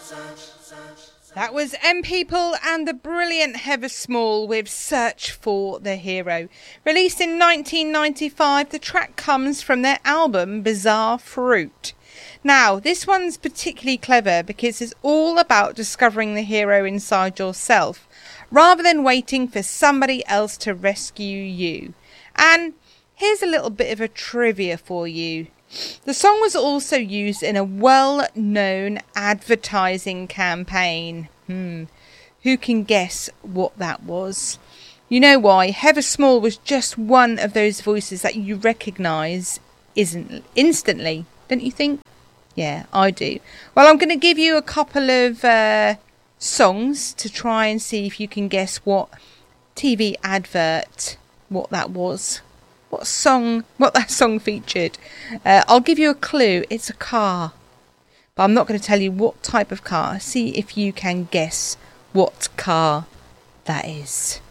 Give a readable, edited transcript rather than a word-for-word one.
That was M People and the brilliant Heather Small with Search for the Hero. Released in 1995, the track comes from their album Bizarre Fruit. Now, this one's particularly clever because it's all about discovering the hero inside yourself, rather than waiting for somebody else to rescue you. And here's a little bit of a trivia for you. The song was also used in a well-known advertising campaign. Who can guess what that was? You know why? Heather Small was just one of those voices that you recognise instantly, don't you think? Yeah, I do. Well, I'm going to give you a couple of songs to try and see if you can guess what TV advert, what that was. What that song featured. I'll give you a clue. It's a car. But I'm not going to tell you what type of car. See if you can guess what car that is.